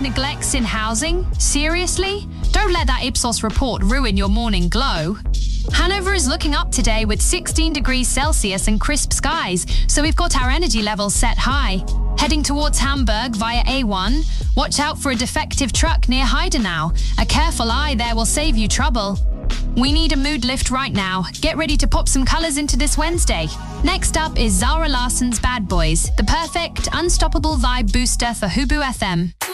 neglects in housing? Seriously? Don't let that Ipsos report ruin your morning glow. Hanover is looking up today with 16 degrees Celsius and crisp skies, so we've got our energy levels set high. Heading towards Hamburg via A1, watch out for a defective truck near Heidenau. A careful eye there will save you trouble. We need a mood lift right now. Get ready to pop some colors into this Wednesday. Next up is Zara Larsson's Bad Boys, the perfect, unstoppable vibe booster for Hubu FM.